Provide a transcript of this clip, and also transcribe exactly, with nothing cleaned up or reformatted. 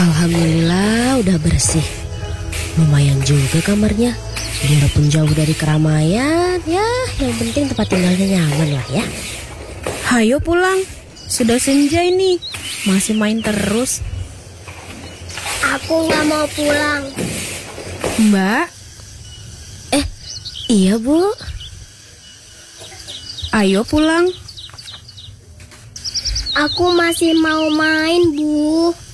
Alhamdulillah udah bersih. Lumayan juga kamarnya. Biarpun jauh dari keramaian, ya yang penting tempat tinggalnya nyaman lah ya. Hayo pulang, sudah senja ini. Masih main terus. Aku gak mau pulang. Mbak, Eh, iya Bu. ayo pulang. Aku masih mau main, Bu.